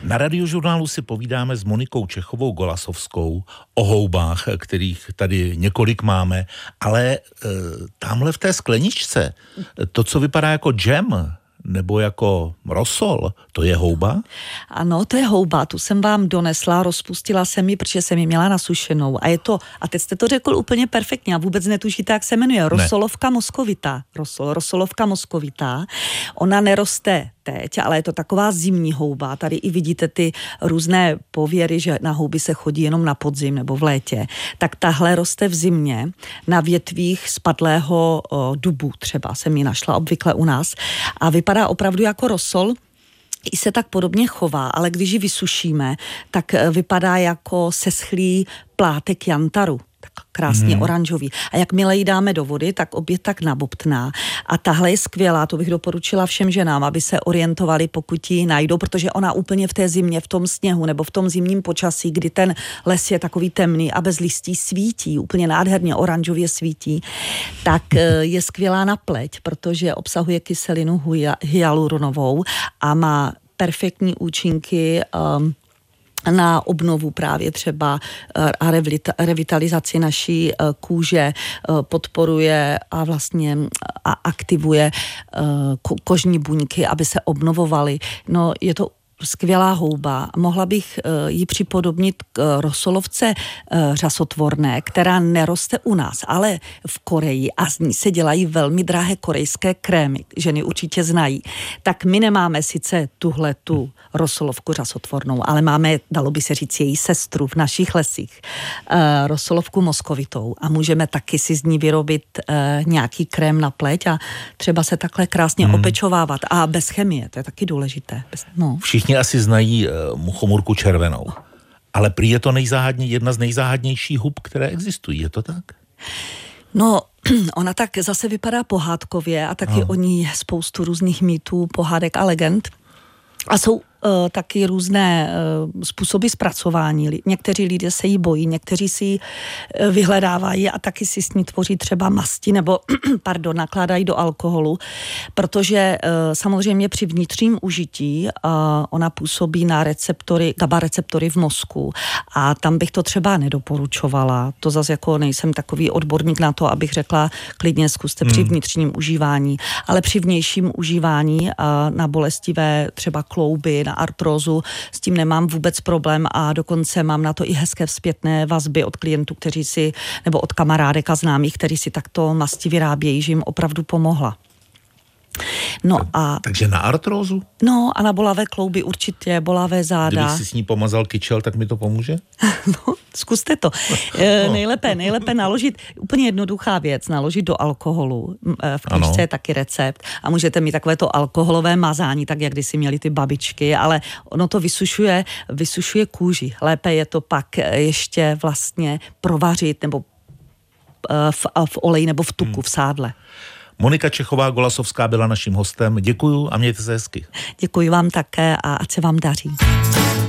Na Radiožurnálu si povídáme s Monikou Čechovou Golasovskou o houbách, kterých tady několik máme, ale tamhle v té skleničce, to, co vypadá jako džem, nebo jako rosol, to je houba? Ano, to je houba, tu jsem vám donesla, rozpustila jsem ji, protože jsem ji měla nasušenou. A je to, a teď jste to řekl úplně perfektně, a vůbec netušíte, jak se jmenuje, rosolovka moskovitá. Rosolovka moskovitá. Ona neroste teď, ale je to taková zimní houba. Tady i vidíte ty různé pověry, že na houby se chodí jenom na podzim nebo v létě. Tak tahle roste v zimě na větvích spadlého dubu, třeba jsem ji našla obvykle u nás. A vypadá opravdu jako rosol, i se tak podobně chová, ale když ji vysušíme, tak vypadá jako seschlý plátek jantaru. Tak krásně oranžový. A jakmile ji dáme do vody, tak obě tak nabobtná. A tahle je skvělá, to bych doporučila všem ženám, aby se orientovali, pokud ji najdou, protože ona úplně v té zimě, v tom sněhu nebo v tom zimním počasí, kdy ten les je takový temný a bez listí svítí, úplně nádherně oranžově svítí, tak je skvělá na pleť, protože obsahuje kyselinu hyaluronovou a má perfektní účinky na obnovu právě třeba a revitalizaci naší kůže, podporuje a vlastně aktivuje kožní buňky, aby se obnovovaly. No, je to skvělá houba. Mohla bych ji připodobnit k rosolovce řasotvorné, která neroste u nás, ale v Koreji a z ní se dělají velmi drahé korejské krémy, ženy určitě znají. Tak my nemáme sice tu rosolovku řasotvornou, ale máme, dalo by se říct, její sestru v našich lesích, rosolovku moskovitou a můžeme taky si z ní vyrobit nějaký krém na pleť a třeba se takhle krásně opečovávat a bez chemie, to je taky důležité. Všichni asi znají muchomurku červenou, ale prý je to jedna z nejzáhadnějších hub, které existují, je to tak? No, ona tak zase vypadá pohádkově a taky o ní je spoustu různých mýtů, pohádek a legend. A jsou taky různé způsoby zpracování. Někteří lidé se jí bojí, někteří si ji vyhledávají a taky si s ní tvoří třeba masti nebo nakládají do alkoholu, protože samozřejmě při vnitřním užití ona působí na GABA receptory v mozku a tam bych to třeba nedoporučovala. To zase jako nejsem takový odborník na to, abych řekla, klidně zkuste při vnitřním užívání, ale při vnějším užívání na bolestivé třeba klouby, na artrózu, s tím nemám vůbec problém a dokonce mám na to i hezké zpětné vazby od klientů, nebo od kamarádek a známých, kteří si takto masti vyrábějí, že jim opravdu pomohla. Takže na artrózu? No a na bolavé klouby určitě, bolavé záda. Kdybych si s ní pomazal kyčel, tak mi to pomůže? No, zkuste to. Nejlépe naložit, úplně jednoduchá věc, naložit do alkoholu. V knížce je taky recept a můžete mít takové to alkoholové mazání, tak jak kdysi měli ty babičky, ale ono to vysušuje kůži. Lépe je to pak ještě vlastně provařit nebo v oleji nebo v tuku, v sádle. Monika Čechová Golasovská byla naším hostem. Děkuju a mějte se hezky. Děkuji vám také a ať se vám daří.